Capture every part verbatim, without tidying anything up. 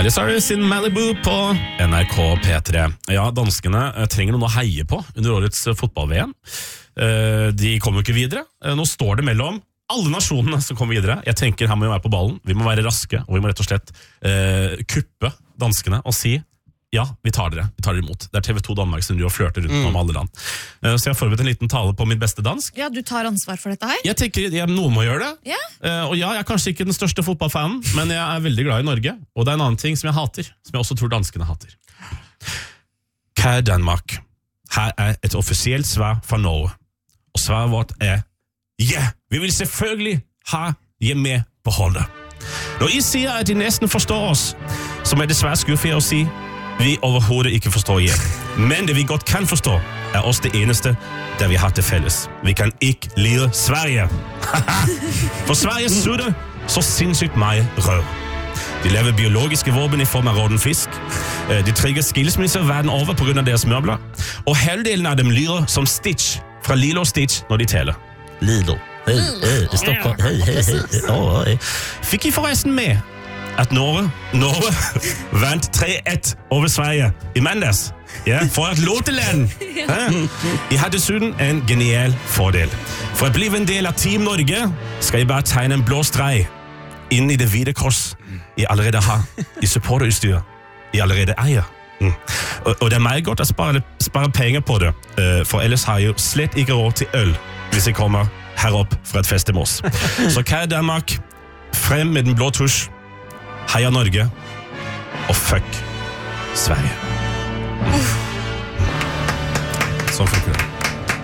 Miley Cyrus sin Malibu på N R K P tre. Ja, danskene trenger noen å heie på under årets fotball-V M. De kommer jo ikke videre. Nå står det mellom alle nasjonene som kommer videre. Jeg tenker her må vi være på ballen. Vi må være raske, og vi må rett og slett uh, kuppe danskene og si ja, vi tar dere, vi tar dere imot. Det er T V to Danmark som du har flørter rundt mm. om alle land. Uh, så jeg har forberedt en liten tale på mitt beste dansk. Ja, du tar ansvar for dette her? Jeg tenker ja, noen må gjøre det. Yeah. Uh, og ja, jeg er kanskje ikke den største fotballfanen, men jeg er veldig glad i Norge. Og det er en annen ting som jeg hater, som jeg også tror danskene hater. Kære Danmark, her er et offisielt svar fra Norge. Og svaret vårt er ja, vi vil selvfølgelig ha jer med på holdet. Når I sier at I nesten forstår oss, så må jeg dessverre skuffe jer å si vi overhovedet ikke forstår jer. Men det vi godt kan forstå, er også det eneste der vi har det fælles. Vi kan ikke lide Sverige. For Sverige sutter så sindssygt meget røv. De laver biologiske våben i form av råden fisk. De trigger skilsmisser verden over på grunn av deres møbler. Og halvdelen av dem lyder som Stitch fra Lilo og Stitch når de taler. Lilo. Hei, hei, Stockholm. Hei, hei, hei. Oh, hei. Fikk I forresten med at Norge, Norge vant tre ett over Sverige I mandags. Ja, for et låteland. Ja. I har dessuten en genial fordel. For å bli en del av Team Norge skal I bare tegne en blå streg inn I det hvite kors I allerede har I supporterutstyr I allerede eier. Mm. Og, og det er meget godt å spare, spare penger på det, for ellers har jeg jo slett ikke råd til øl hvis jeg kommer her opp fra et fest I Moss. Så kære Danmark, frem med den blå tusj, heia Norge, og fuck Sverige. Sånn funker det.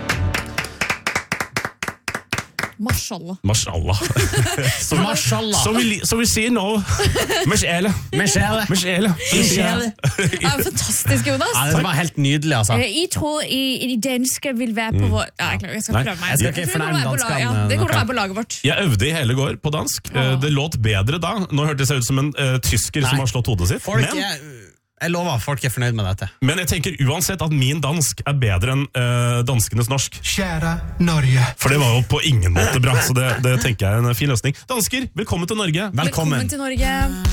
Mashallah. Mashallah. Så, Mashallah. Så vi, så vi sier nå, Meshele. Meshele. Meshele. Det er fantastisk, Jonas. Ja, det var helt nydelig, altså. Jeg tror I, I danske vil være på vår... Ja, jeg, jeg skal prøve meg. Jeg skal ikke fornærme danskene. Ja, det kommer til å være på laget vårt. Jeg øvde I hele går på dansk. Det låt bedre da. Nå hørtes jeg ut som en uh, tysker Nei. Som har slått hodet sitt. Folk men, er, jeg lover, folk er fornøyd med dette. Men jeg tenker uansett at min dansk er bedre enn uh, danskenes norsk. Kjære Norge. For det var jo på ingen måte bra, så det, det tenker jeg er en fin løsning. Dansker, velkommen til Norge. Velkommen, velkommen til Norge.